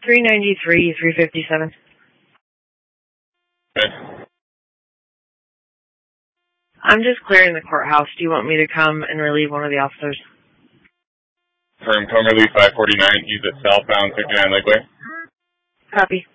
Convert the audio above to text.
393, 357. Okay. I'm just clearing the courthouse. Do you want me to come and relieve one of the officers? Come relief 549, use it southbound 69 Lakeway. Copy.